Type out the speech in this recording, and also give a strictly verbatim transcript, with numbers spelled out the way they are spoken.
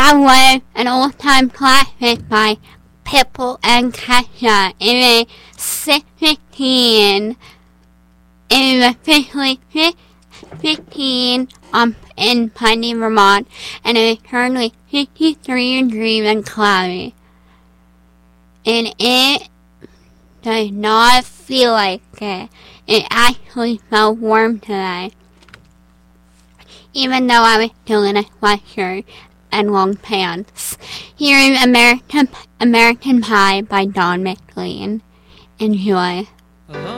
That was an all-time classic by Pitbull and Kesha. It was six fifteen. It was officially six fifteen um, in Putney, Vermont, and it was currently fifty-three degrees and cloudy. And it does not feel like it. It actually felt warm today. Even though I was still in a sweatshirt and long pants. Here is American, American Pie by Don McLean. Enjoy.